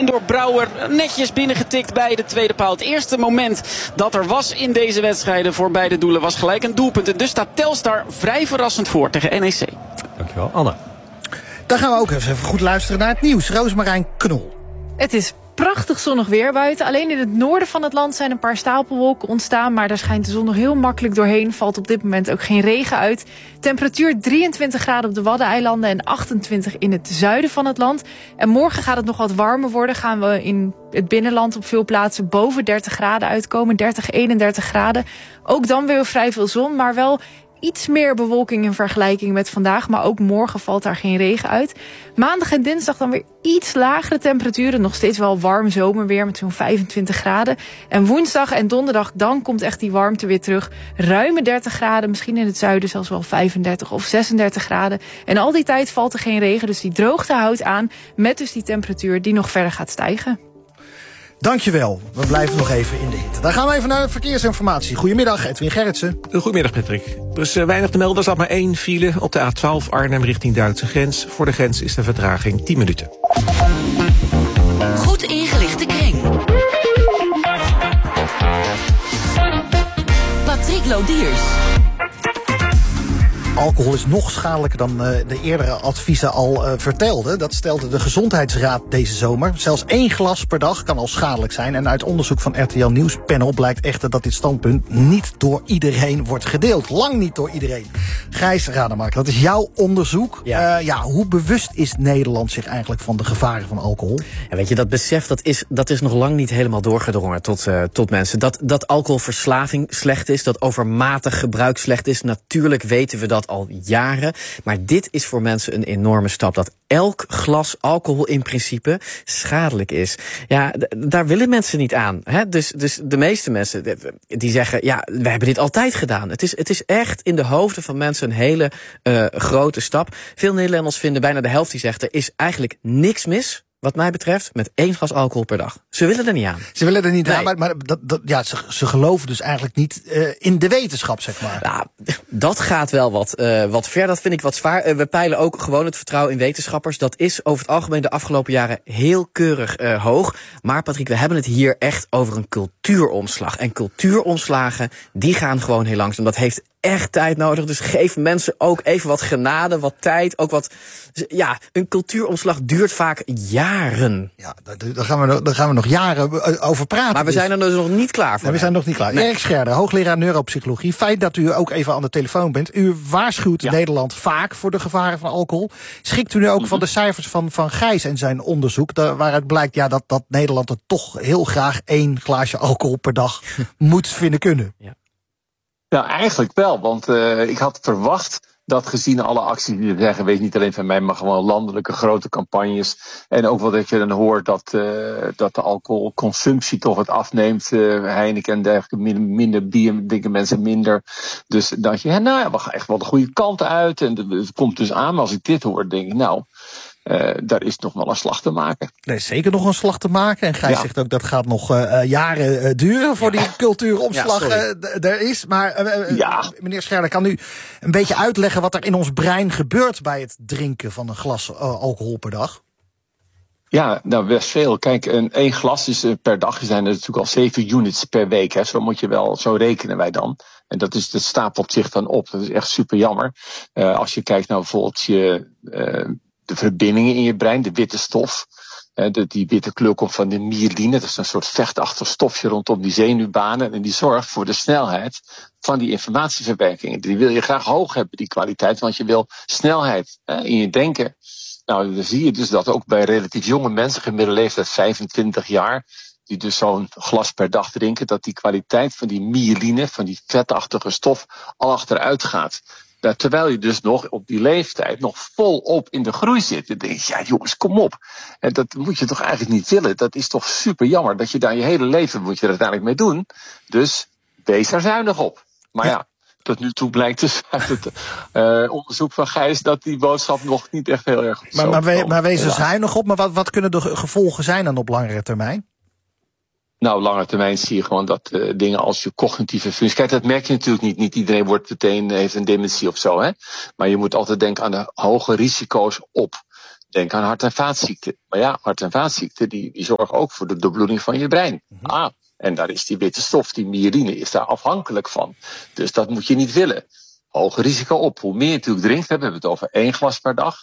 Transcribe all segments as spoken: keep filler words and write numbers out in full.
door Brouwer netjes binnengetikt bij de tweede paal. Het eerste moment dat er was in deze wedstrijden voor beide doelen was gelijk een doelpunt. En dus staat Telstar vrij verrassend voor tegen N E C. Dankjewel, Anne. Dan gaan we ook even goed luisteren naar het nieuws. Roosmarijn Knol. Het is prachtig zonnig weer buiten. Alleen in het noorden van het land zijn een paar stapelwolken ontstaan. Maar daar schijnt de zon nog heel makkelijk doorheen. Valt op dit moment ook geen regen uit. Temperatuur drieëntwintig graden op de Waddeneilanden en achtentwintig in het zuiden van het land. En morgen gaat het nog wat warmer worden. Gaan we in het binnenland op veel plaatsen boven dertig graden uitkomen. dertig, eenendertig graden. Ook dan weer vrij veel zon, maar wel iets meer bewolking in vergelijking met vandaag. Maar ook morgen valt daar geen regen uit. Maandag en dinsdag dan weer iets lagere temperaturen. Nog steeds wel warm zomerweer met zo'n vijfentwintig graden. En woensdag en donderdag dan komt echt die warmte weer terug. Ruime dertig graden. Misschien in het zuiden zelfs wel vijfendertig of zesendertig graden. En al die tijd valt er geen regen. Dus die droogte houdt aan. Met dus die temperatuur die nog verder gaat stijgen. Dankjewel. We blijven nog even in de hitte. Dan gaan we even naar de verkeersinformatie. Goedemiddag, Edwin Gerritsen. Goedemiddag, Patrick. Er is uh, weinig te melden. Er staat maar één file op de A twaalf Arnhem richting Duitse grens. Voor de grens is de vertraging tien minuten. Goed ingelichte kring. Patrick Lodiers. Alcohol is nog schadelijker dan uh, de eerdere adviezen al uh, vertelden. Dat stelde de Gezondheidsraad deze zomer. Zelfs één glas per dag kan al schadelijk zijn. En uit onderzoek van R T L Nieuwspanel blijkt echter dat dit standpunt niet door iedereen wordt gedeeld. Lang niet door iedereen. Gijs Rademaker, dat is jouw onderzoek. Ja. Uh, ja, hoe bewust is Nederland zich eigenlijk van de gevaren van alcohol? Ja, weet je, dat besef dat is, dat is nog lang niet helemaal doorgedrongen tot, uh, tot mensen. Dat, dat alcoholverslaving slecht is, dat overmatig gebruik slecht is. Natuurlijk weten we dat al jaren. Maar dit is voor mensen een enorme stap. Dat elk glas alcohol in principe schadelijk is. Ja, d- daar willen mensen niet aan. Hè? Dus, dus de meeste mensen die zeggen, ja, we hebben dit altijd gedaan. Het is, het is echt in de hoofden van mensen een hele uh, grote stap. Veel Nederlanders vinden, bijna de helft die zegt, er is eigenlijk niks mis, wat mij betreft, met één glas alcohol per dag. Ze willen er niet aan. Ze willen er niet nee. aan, maar, maar dat, dat, ja, ze, ze geloven dus eigenlijk niet uh, in de wetenschap, zeg maar. Nou, dat gaat wel wat, uh, wat ver. Dat vind ik wat zwaar. Uh, we peilen ook gewoon het vertrouwen in wetenschappers. Dat is over het algemeen de afgelopen jaren heel keurig uh, hoog. Maar Patrick, we hebben het hier echt over een cultuuromslag. En cultuuromslagen, die gaan gewoon heel langzaam. Dat heeft echt tijd nodig. Dus geef mensen ook even wat genade, wat tijd. Ook wat, ja, een cultuuromslag duurt vaak jaren. Ja, daar gaan we, daar gaan we nog jaren over praten. Maar we zijn er dus nog niet klaar voor. Nee, we zijn nog niet klaar. Nee. Erik Scherder, hoogleraar neuropsychologie. Fijn dat u ook even aan de telefoon bent. U waarschuwt ja. Nederland vaak voor de gevaren van alcohol. Schikt u nu ook mm-hmm. van de cijfers van, van Gijs en zijn onderzoek, daar, waaruit blijkt ja, dat, dat Nederland er toch heel graag één glaasje alcohol per dag moet vinden kunnen? Ja. Nou, eigenlijk wel, want uh, ik had verwacht dat gezien alle acties die we zeggen, weet niet alleen van mij, maar gewoon landelijke grote campagnes. En ook wat dat je dan hoort dat, uh, dat de alcoholconsumptie toch wat afneemt. Uh, Heineken en dergelijke, minder, minder bier, dikke mensen minder. Dus dat je, nou ja, we gaan echt wel de goede kant uit. En het komt dus aan, maar als ik dit hoor, denk ik, nou, Uh, daar is nog wel een slag te maken. Er is zeker nog een slag te maken. En Gijs ja. zegt ook dat gaat nog uh, jaren uh, duren voor ja. die cultuuromslag ja, uh, d- er is. Maar uh, ja. meneer Scherder, kan u een beetje uitleggen wat er in ons brein gebeurt bij het drinken van een glas uh, alcohol per dag? Ja, nou best veel. Kijk, een één glas is uh, per dag zijn er natuurlijk al zeven units per week. Hè. Zo moet je wel, zo rekenen wij dan. En dat is, dat stapelt zich dan op. Dat is echt super jammer. Uh, als je kijkt naar bijvoorbeeld je Uh, de verbindingen in je brein, de witte stof. De, die witte kleur komt van de myeline. Dat is een soort vechtachtig stofje rondom die zenuwbanen. En die zorgt voor de snelheid van die informatieverwerking. Die wil je graag hoog hebben, die kwaliteit. Want je wil snelheid hè, in je denken. Nou, dan zie je dus dat ook bij relatief jonge mensen, gemiddelde leeftijd vijfentwintig jaar, die dus zo'n glas per dag drinken, dat die kwaliteit van die myeline, van die vetachtige stof, al achteruit gaat. Nou, terwijl je dus nog op die leeftijd nog volop in de groei zit. Dan denk je, ja jongens, kom op. En dat moet je toch eigenlijk niet willen. Dat is toch super jammer. Dat je daar je hele leven moet je er uiteindelijk mee doen. Dus wees daar zuinig op. Maar ja, tot nu toe blijkt dus uit het uh, onderzoek van Gijs dat die boodschap nog niet echt heel erg goed is. Maar, maar, we, maar wees er zuinig op. Maar wat, wat kunnen de gevolgen zijn dan op langere termijn? Nou, lange termijn zie je gewoon dat uh, dingen als je cognitieve functies. Kijk, dat merk je natuurlijk niet. Niet iedereen wordt meteen heeft een dementie of zo, hè. Maar je moet altijd denken aan de hoge risico's op Denk aan hart- en vaatziekten. Maar ja, hart- en vaatziekten die, die zorgen ook voor de doorbloeding van je brein. Mm-hmm. Ah, en daar is die witte stof, die myeline, is daar afhankelijk van. Dus dat moet je niet willen. Hoge risico op. Hoe meer je natuurlijk drinkt, hebben we het over één glas per dag.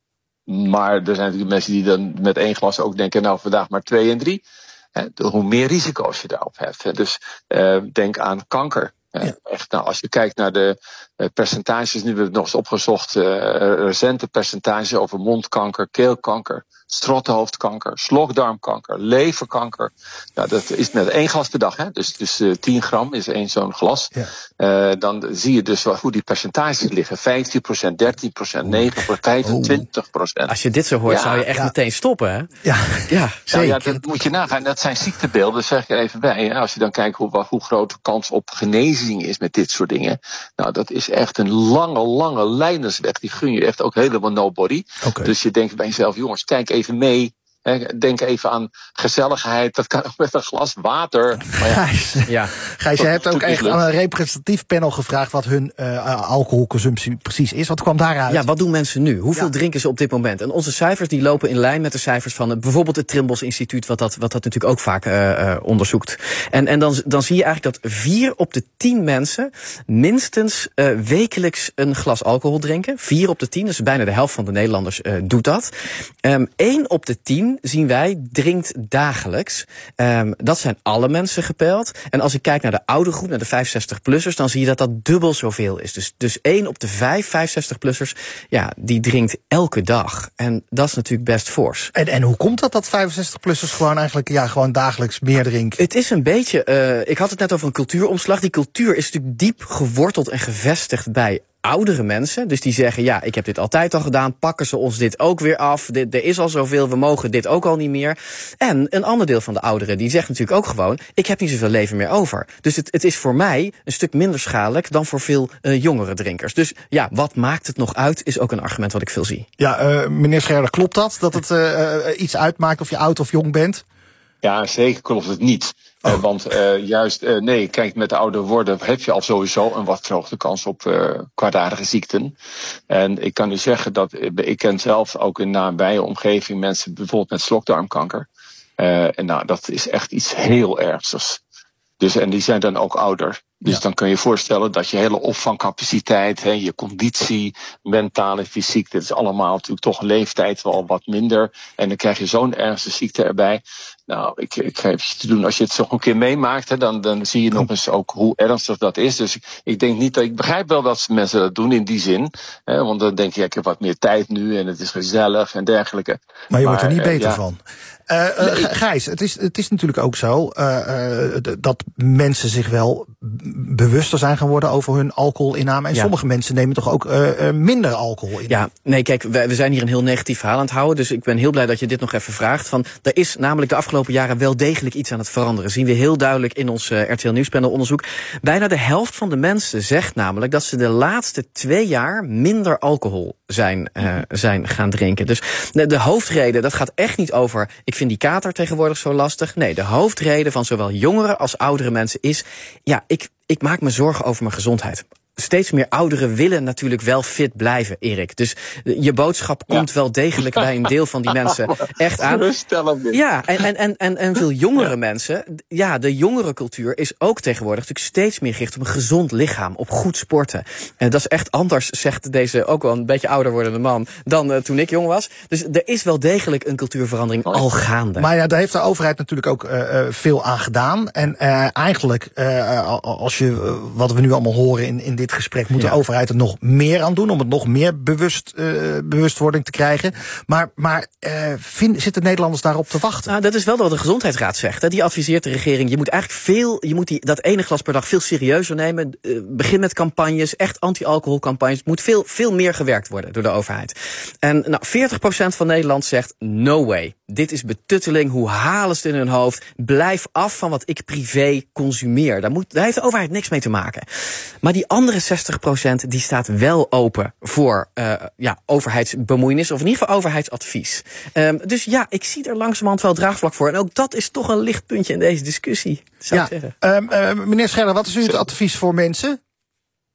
Maar er zijn natuurlijk mensen die dan met één glas ook denken, nou vandaag maar twee en drie. He, hoe meer risico's je daarop hebt. He. Dus uh, denk aan kanker. Ja. Echt, nou, als je kijkt naar de uh, percentages, nu hebben we het nog eens opgezocht, uh, recente percentages over mondkanker, keelkanker, strottenhoofdkanker, slokdarmkanker, leverkanker. Nou, dat is met één glas per dag, hè? Dus, dus uh, tien gram is één zo'n glas. Ja. Uh, dan zie je dus hoe die percentages liggen. vijftien procent, dertien procent, negen procent, vijfentwintig procent. Als je dit zo hoort, ja, zou je echt ja. meteen stoppen, hè? Ja, ja, nou, ja, dat moet je nagaan. Dat zijn ziektebeelden, zeg ik er even bij. Hè? Als je dan kijkt hoe, hoe groot de kans op genezing is met dit soort dingen. Nou, dat is echt een lange, lange lijnersweg. Die gun je echt ook helemaal nobody. Okay. Dus je denkt bij jezelf, jongens, kijk even mee. Denk even aan gezelligheid. Dat kan ook met een glas water. Maar ja, Gijs, ja. Gijs, je hebt ook echt aan een representatief panel gevraagd wat hun uh, alcoholconsumptie precies is. Wat kwam daaruit? Ja, wat doen mensen nu? Hoeveel ja. drinken ze op dit moment? En onze cijfers die lopen in lijn met de cijfers van uh, bijvoorbeeld het Trimbos Instituut, wat dat, wat dat natuurlijk ook vaak uh, uh, onderzoekt. En, en dan, dan zie je eigenlijk dat vier op de tien mensen minstens uh, wekelijks een glas alcohol drinken. Vier op de tien, dus bijna de helft van de Nederlanders uh, doet dat. Um, één op de tien zien wij drinkt dagelijks. Um, dat zijn alle mensen gepeild. En als ik kijk naar de oude groep, naar de vijfenzestig-plussers, dan zie je dat dat dubbel zoveel is. Dus, dus één op de vijf vijfenzestig-plussers, ja, die drinkt elke dag. En dat is natuurlijk best fors. En, en hoe komt dat dat vijfenzestig-plussers gewoon eigenlijk ja, gewoon dagelijks meer drinken? Het is een beetje, uh, ik had het net over een cultuuromslag. Die cultuur is natuurlijk diep geworteld en gevestigd bij oudere mensen, dus die zeggen, ja, ik heb dit altijd al gedaan, pakken ze ons dit ook weer af, dit, er is al zoveel, we mogen dit ook al niet meer. En een ander deel van de ouderen, die zegt natuurlijk ook gewoon, ik heb niet zoveel leven meer over. Dus het, het is voor mij een stuk minder schadelijk dan voor veel uh, jongere drinkers. Dus ja, wat maakt het nog uit, is ook een argument wat ik veel zie. Ja, uh, meneer Scherder, klopt dat, dat het uh, iets uitmaakt of je oud of jong bent? Ja, zeker klopt het niet. Oh. Uh, want uh, juist, uh, nee, kijk, met de ouder worden heb je al sowieso een wat verhoogde kans op uh, kwaadaardige ziekten. En ik kan u zeggen dat, uh, ik ken zelf ook in nabije omgeving mensen bijvoorbeeld met slokdarmkanker. Uh, en nou, dat is echt iets heel ernstigs. Dus, en die zijn dan ook ouder. Dus ja. Dan kun je je voorstellen dat je hele opvangcapaciteit, he, je conditie, mentale, fysiek, dit is allemaal natuurlijk toch een leeftijd wel wat minder. En dan krijg je zo'n ernstige ziekte erbij. Nou, ik, ik geef je te doen, als je het zo een keer meemaakt, hè, dan, dan zie je nog eens ook hoe ernstig dat is. Dus ik, ik denk niet dat, ik begrijp wel dat mensen dat doen in die zin. Hè, want dan denk je, ja, ik heb wat meer tijd nu en het is gezellig en dergelijke. Maar je maar, wordt er niet beter uh, ja. van. Uh, uh, nee. Gijs, het is, het is natuurlijk ook zo uh, uh, dat mensen zich wel bewuster zijn gaan worden over hun alcoholinname. En ja. sommige mensen nemen toch ook uh, uh, minder alcohol in. Ja, nee, kijk, we, we zijn hier een heel negatief verhaal aan het houden. Dus ik ben heel blij dat je dit nog even vraagt. Van, er is namelijk de afgelopen jaren wel degelijk iets aan het veranderen. Zien we heel duidelijk in ons uh, R T L Nieuwspanel onderzoek. Bijna de helft van de mensen zegt namelijk dat ze de laatste twee jaar minder alcohol zijn, uh, zijn gaan drinken. Dus de, de hoofdreden, dat gaat echt niet over, ik vind die kater tegenwoordig zo lastig. Nee, de hoofdreden van zowel jongere als oudere mensen is, ja, ik, ik maak me zorgen over mijn gezondheid. Steeds meer ouderen willen natuurlijk wel fit blijven, Erik. Dus je boodschap komt ja. wel degelijk bij een deel van die mensen echt aan. Ja, en, en, en, en, en veel jongere ja. mensen, ja, de jongere cultuur is ook tegenwoordig natuurlijk steeds meer gericht op een gezond lichaam, op goed sporten. En dat is echt anders, zegt deze ook wel een beetje ouder wordende man, dan uh, toen ik jong was. Dus er is wel degelijk een cultuurverandering al gaande. Maar ja, daar heeft de overheid natuurlijk ook uh, veel aan gedaan. En uh, eigenlijk, uh, als je, uh, wat we nu allemaal horen in, in dit gesprek, moet de ja. overheid er nog meer aan doen om het nog meer bewust, uh, bewustwording te krijgen. Maar, maar uh, vind, zitten Nederlanders daarop te wachten? Nou, dat is wel wat de Gezondheidsraad zegt. Hè. Die adviseert de regering, je moet eigenlijk veel, je moet die, dat ene glas per dag veel serieuzer nemen. Uh, begin met campagnes, echt anti-alcoholcampagnes. Het moet veel, veel meer gewerkt worden door de overheid. En nou, veertig procent van Nederland zegt, no way. Dit is betutteling, hoe halen ze het in hun hoofd? Blijf af van wat ik privé consumeer. Daar, moet, daar heeft de overheid niks mee te maken. Maar die andere zestig procent die staat wel open voor uh, ja, overheidsbemoeienis, of in ieder geval overheidsadvies. Um, dus ja, ik zie er langzamerhand wel draagvlak voor. En ook dat is toch een lichtpuntje in deze discussie, zou ja. ik zeggen. Um, uh, meneer Scherder, wat is uw advies voor mensen?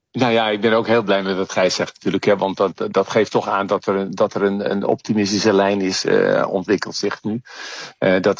Nou ja, ik ben ook heel blij met wat Gijs zegt natuurlijk. Hè, want dat, dat geeft toch aan dat er, dat er een, een optimistische lijn is uh, ontwikkeld zich nu. Uh, dat